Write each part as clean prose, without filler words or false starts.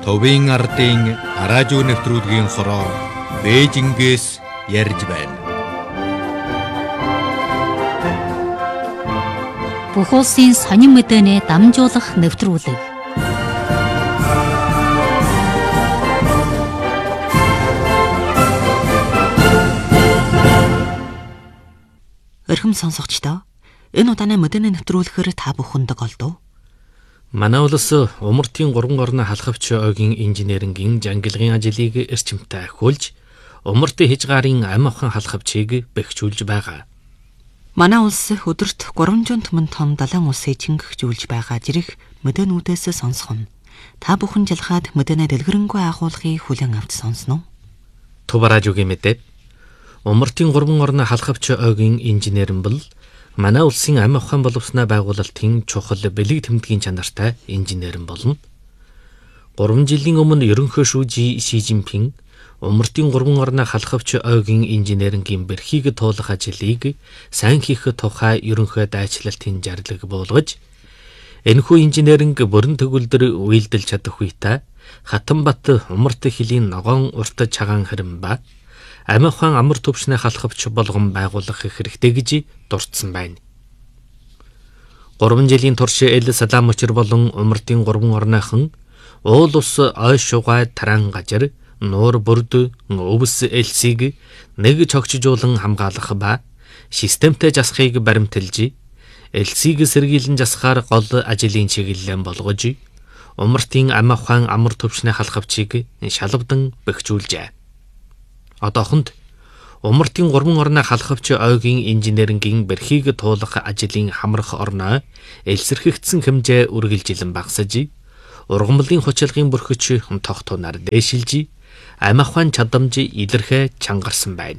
Товын ардын радио нэвтрүүлгийн хороо Бээжингээс ярьж байна. Бүх улсын сонин мэдээний дамжуулах нэвтрүүлэг. Өрхөм сонсогчдоо, энэ удааны мэдээний нэвтрүүлгээр та бүхэнд олдов. Манай улс умартын 3 орны халахвч ойгийн инженерингийн жангилгын ажлыг эрчимтэй ахиулж, умартын хязгаарын ам ахуйн халахвчийг бэхжүүлж байгаа. Манай улс өдөрт 300 тонн далайн усыг чингэгжүүлж байгаа зэрэг мэдээнүүдээс сонсох нь. Та бүхэн жалгаад мэдээний дэлгэрэнгүй агуулгыг хүлээн авч сонсноо. Төв радиогийн мэдээ. Умартын 3 орны халахвч ойгийн инженерин бол манай улсын ам ахуйн боловсноо байгуулалтын чухал бэлэг тэмдгийн чанартай инженерин болно. 3 жилийн өмнө ерөнхий шүүжи Ши Жинпин умартын 3 орны халахвч ойгийн инженерингийн бэрхийг туулах ажлыг сайн хийх тухай ерөнхий дайчлалтын зарлиг буулгаж, энэхүү инженеринг бүрэн төгөлдөр үйлдэлж чадах үедээ Хатанбат умарт хилийн ногоон урт чагаан хэрэм ба ам ахуйн амар төвшний халахвч болгон байгуулах хэрэгтэй гэж дурдсан байна. 3 жилийн турш Эл Саламочер болон умартын 3 орныхан уул ус ой шугай таран гажир нуур бүрд өвс элсийг нэг чогчжуулан хамгаалах ба системтэй засахыг баримталж, элсийг сэргийлэн засахаар гол ажлын чиглэлэн болгож, умартын ам ахуйн амар төвшний халахвчийг шалавдан бэхжүүлжээ. Одоохонд умартын 3 орны халахвч ойгийн инженерингийн бэрхийг туулах ажлын хамрах орноо элсэрхэгдсэн хэмжээ үргэлжилэн багасж, ургамлын хүчилгын бүрхөч тогтооноор дээшилж, ам ахуйн чадамж илэрхэ чангарсан байна.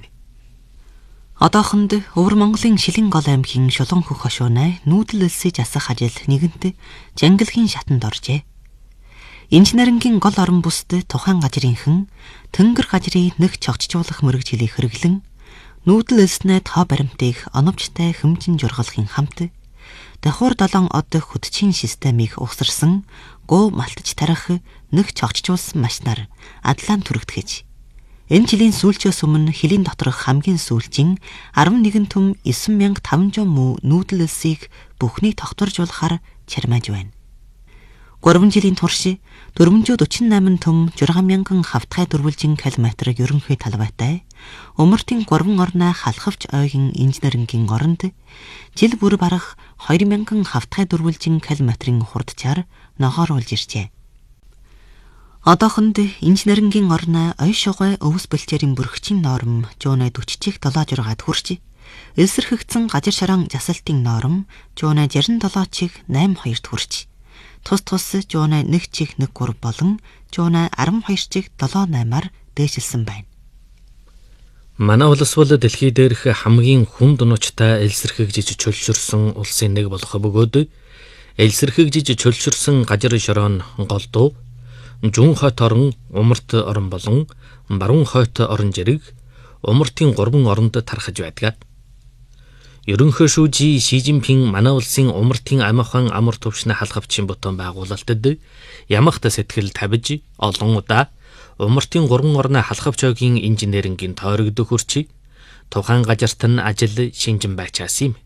Одоохонд Өвөр Монголын Шилэн гол аймгийн Шулуун хөх хошуунай нүүдэл элсийг засах ажил нэгэнт жангилгын шатанд оржээ. Инженерингийн гол орон бүсд тухайн газрынхан тэнгэр газрын нэг чогчжуулах мэрэгжлийг хэрэглэн нүүдэл элснээ тоо баримтыг оновчтой хэмжин жургалахын хамт давхар 7 од хөтчийн системийг угсарсан гоо малтж тарих нэг чогчжуулсан машинаар адлаан түрэгдэхэж, энэ жилийн сүүлчээс өмнө хилийн доторх хамгийн сүүлчийн 11 түм 9500 мүү нүүдэл элсийг бүхний тогтворжуулахаар чармааж байна. 3 жилийн турш 448 түм 6000 хавтгай дөрвөлжин километрыг ерөнхий талбайтай умартын 3 орны халахвч ойгийн инженерингийн оронд жил бүр барах 2000 хавтгай дөрвөлжин километрийн хурдчаар ногооруулж иржээ. Одоохонд инженерингийн орны ой шугай өвс бэлчээрийн бүрхчийн норм жуунай 40-ийг 76-ад хүрч, элсэрхэгдсэн газар шаран засалтын норм жуунай 67-ийг 82-д хүрч, тус жуунай 1-ийг 1-3 болон жуунай 12-ийг 7-8-аар дээшилсэн байна. Манай улс бол дэлхий дээрх хамгийн хүнд нуучтай элсэрхэгжиж чөлшөрсөн улсын нэг болох бөгөөд элсэрхэгжиж чөлшөрсөн газар шорон голдуу, Жун хойт орон, умарт орон болон баруун хойт орон зэрэг умартын 3 оронд тархаж байдаг. Ерөнхий шүүжи Ши Жинпин манай улсын умартын ам ахуйн амар төвшний халахвчийн бутуун байгуулалтад ямагт сэтгэл тавьж олон удаа умартын 3 орны халахвч ойгийн инженерингийн тойрогд хүрч, тухайн газарт нь ажил шинжин байчаас юм.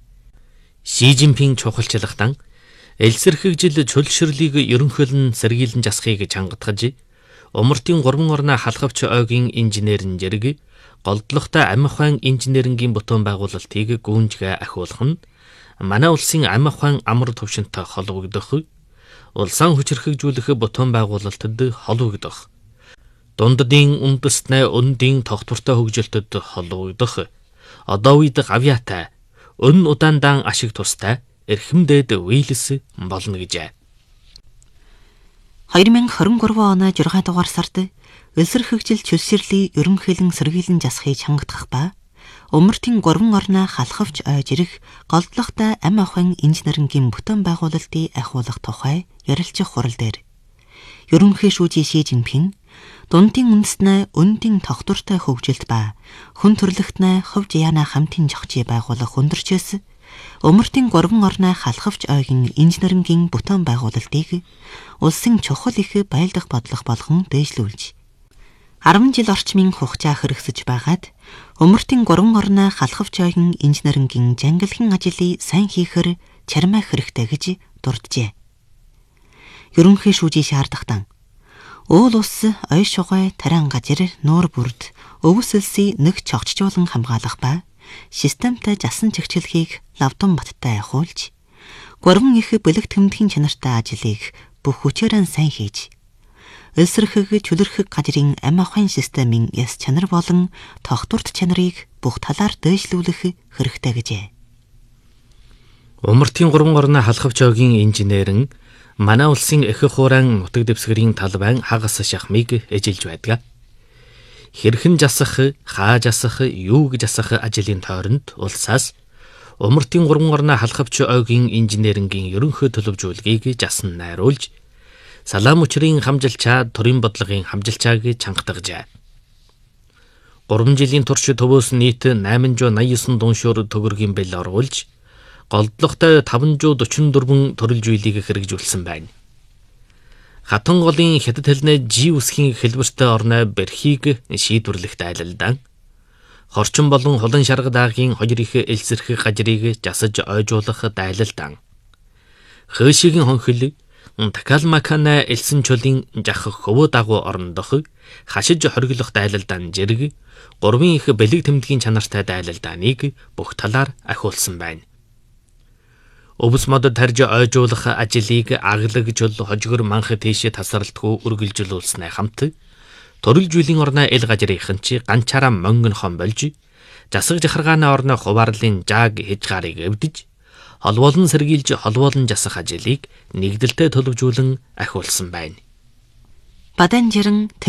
Ши Жинпин чухалчлагтан элсэрхэгжил чөлшөрлийг ерөнхийлөн сэргийлэн засахыг чангатгаж, умартын 3 орны халахвч ойгийн инженерин зэрэг голдлогтой ам ахуйн инженерингийн бутуун байгуулалтыг гүнжгэ ахиулах нь манай улсын ам ахуйн амар төвшөнтэй холбогдох, улсаа хүчирхэгжүүлэх бутуун байгуулалтад холбогдох, дунддын үндэстнээ өндийн тогтвортой хөгжилтөд холбогдох, одоо үед гавьяатай, өн удаандан ашиг тустай эрхэмдээд үейлс болно гэжээ. 2023 оны 6 дугаар сард элсэрхэгжил чөлшөрлийг ерөнхийлөн сэргийлэн засахыг чангатгах ба умартын 3 орны халахвч ой зэрэг голдлогтой ам ахуйн инженерингийн бүтэн байгуулалтыг ахиулах тухай ярилцах хурал дээр ерөнхий шүүжи Ши Жинпин дундын үндэснээ өндийн тогтвортой хөгжилт ба хүн төрөлхтнээ хувь жияна хамтын жогчийг байгуулах хүндэрчээс Умартын горгон орны халахвч ойгийн инженерингийн бүтээн байгуулалтыг улсын чухал их байлдах бодлого болгон дээшлүүлж 10 жил орчмын хугацаа хэрэгсэж байгаад умартын горгон орны халахвч ойгийн инженерингийн жангилхан ажлыг сайн хийхээр чармай хэрэгтэй гэж дурджээ. Ерөнхий шүүжийн шаардлагатан уул ус, ой шугай, таран гажир, нуур бүрд, өвс элсийг нэг чогчжуулан хамгаалах ба системтэй жасан чигчлэхийг лавдан баттай ахуулж, горгон их бэлэг тэмдгийн чанартай ажлыг бүх хүчээрээ сайн хийж, элсэрхэг чөлөрхөг гажрын ам ахуйн системийн яс чанар болон тогтворт чанарыг бүх талаар дээшлүүлэх хэрэгтэй гэжээ. Умартын 3 орны халахвч ойгийн инженерэн манай улсын эхэх хуурайн нутаг дэвсгэрийн талбайн хагас шахмыг эжилж байдаг. Хэрхэн жасах, хааж асах, юу гэж асах ажлын тойронд улсаас Умартын 3 орны халахвч ойгийн инженерингийн ерөнхий төлөвжүүлгийг жасан найруулж Салаам учрын хамжилчаа төрийн бодлогын хамжилчааг чангатгажээ. 3 жилийн турш төвөөс нийт 889 дуушуур төгрөгийн бэл оруулж, голдлоготой 544 төрөл зүйлийг хэрэгжүүлсэн байна. Хатан голын хятад хэлний жи үсгийн хэлбэртэй орны берхийг шийдвэрлэхт айлалдан, хорчин болон холон шарга даагийн хоёр их элсэрхэг гажрыг жасаж ойжуулах дайлалдан, хөөшигийн хонхил Такалмакана элсэн чулын жах хөвөө дагуу орондох хашиж хоригдох дайлалдан зэрэг 3 их бэлэг тэмдгийн чанартай дайлалдааныг бүх талаар ахиулсан байна. Өвс модод тарж ойжуулах ажлыг аглагжул хожгор манх тийшээ тасралтгүй үргэлжлүүлснээ хамт төрөл жилийн орны эл гажрынхан чи ганчаараа монгон хон болж засаг жахаргааны орны хуваарлын жааг хийж гарыг эвдэж холбоолон сэргийлж холбоолон жасах ажлыг нэгдэлтэй төлөвжүүлэн ахиулсан байна. Бадан жирэн